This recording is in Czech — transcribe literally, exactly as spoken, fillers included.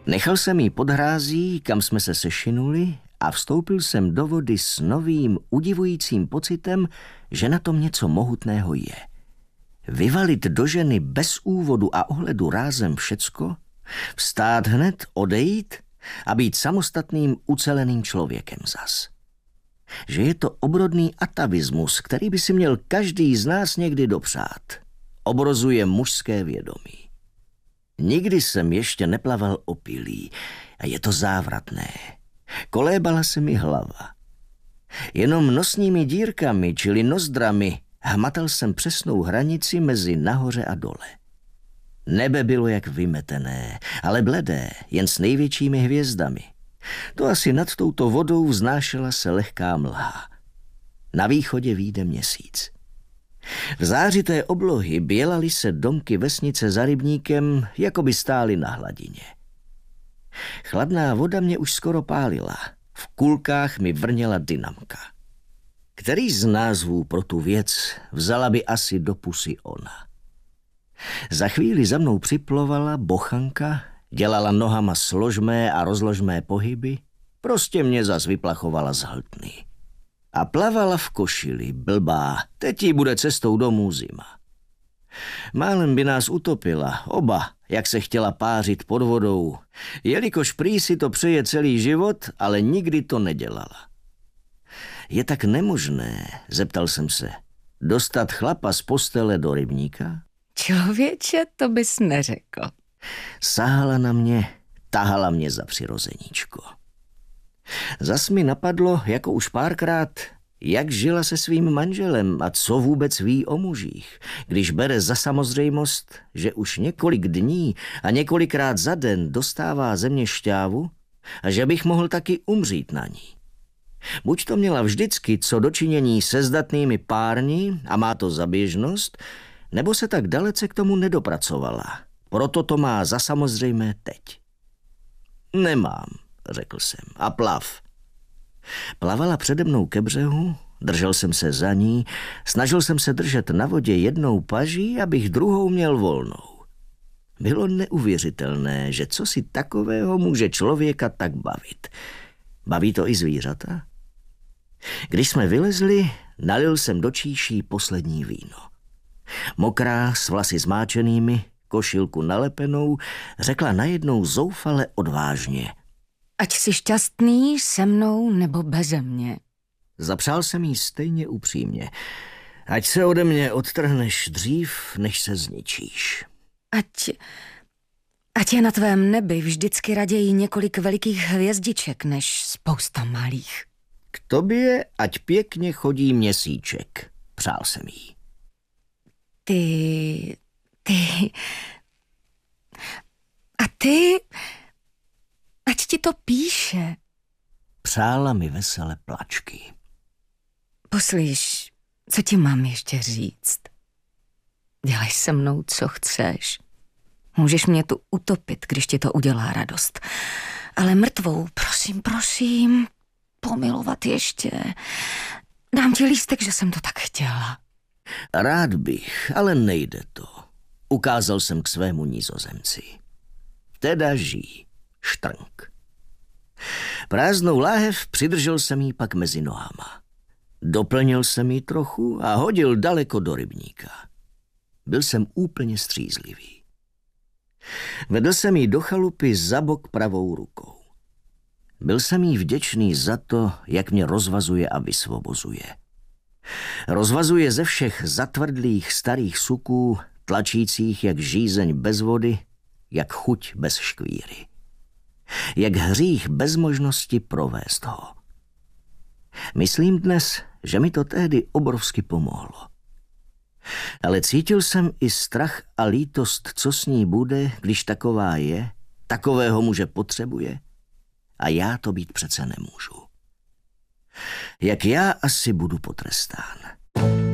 Nechal jsem jí pod hrází, kam jsme se sešinuli, a vstoupil jsem do vody s novým, udivujícím pocitem, že na tom něco mohutného je. Vyvalit do ženy bez úvodu a ohledu rázem všecko, vstát hned, odejít a být samostatným, uceleným člověkem zas. Že je to obrodný atavismus, který by si měl každý z nás někdy dopřát. Obrozuje mužské vědomí. Nikdy jsem ještě neplaval opilý a je to závratné. Kolébala se mi hlava. Jenom nosními dírkami, čili nozdrami, hmatal jsem přesnou hranici mezi nahoře a dole. Nebe bylo jak vymetené, ale bledé, jen s největšími hvězdami. To asi nad touto vodou vznášela se lehká mlha. Na východě vyjde měsíc. V záři té oblohy bělaly se domky vesnice za rybníkem, jako by stály na hladině. Chladná voda mě už skoro pálila. V kulkách mi vrněla dynamka. Který z názvů pro tu věc vzala by asi do pusy ona? Za chvíli za mnou připlovala bochanka, dělala nohama složmé a rozložmé pohyby, prostě mě zas vyplachovala z hltny. A plavala v košili, blbá, teď jí bude cestou domů zima. Málem by nás utopila, oba, jak se chtěla pářit pod vodou, jelikož prý si to přeje celý život, ale nikdy to nedělala. Je tak nemožné, zeptal jsem se, dostat chlapa z postele do rybníka? Člověče, to bys neřekl. Sahala na mě, tahala mě za přirozeníčko. Zas mi napadlo, jako už párkrát, jak žila se svým manželem a co vůbec ví o mužích, když bere za samozřejmost, že už několik dní a několikrát za den dostává ze mě šťávu a že bych mohl taky umřít na ní. Buď to měla vždycky co dočinění se zdatnými párni a má to za běžnost, nebo se tak dalece k tomu nedopracovala. Proto to má za samozřejmé teď. Nemám, řekl jsem, a plav. Plavala přede mnou ke břehu, držel jsem se za ní, snažil jsem se držet na vodě jednou paží, abych druhou měl volnou. Bylo neuvěřitelné, že co si takového může člověka tak bavit. Baví to i zvířata? Když jsme vylezli, nalil jsem do číší poslední víno. Mokrá, s vlasy zmáčenými, košilku nalepenou, řekla najednou zoufale odvážně. Ať jsi šťastný se mnou nebo beze mě. Zapřál jsem jí stejně upřímně. Ať se ode mě odtrhneš dřív, než se zničíš. Ať, ať je na tvém nebi vždycky raději několik velikých hvězdiček, než spousta malých. K tobě ať pěkně chodí měsíček, přál jsem jí. Ty, ty, a ty, ať ti to píše. Přála mi vesele plačky. Poslíš, co ti mám ještě říct? Dělej se mnou, co chceš. Můžeš mě tu utopit, když ti to udělá radost. Ale mrtvou, prosím, prosím, pomilovat ještě. Dám ti lístek, že jsem to tak chtěla. Rád bych, ale nejde to. Ukázal jsem k svému Nizozemci. Teda žij, štrnk. Prázdnou láhev přidržel jsem jí pak mezi nohama. Doplnil jsem jí trochu a hodil daleko do rybníka. Byl jsem úplně střízlivý. Vedl jsem jí do chalupy za bok pravou rukou. Byl jsem jí vděčný za to, jak mě rozvazuje a vysvobozuje. Rozvazuje ze všech zatvrdlých starých suků, tlačících jak žízeň bez vody, jak chuť bez škvíry. Jak hřích bez možnosti provést ho. Myslím dnes, že mi to tehdy obrovsky pomohlo. Ale cítil jsem i strach a lítost, co s ní bude, když taková je, takového muže potřebuje, a já to být přece nemůžu. Jak já asi budu potrestán.